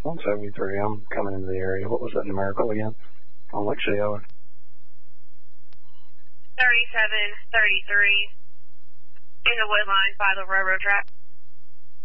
173, I'm coming into the area. What was that numerical again? On Lake Sheoa. 3733 in the wood line by the railroad track.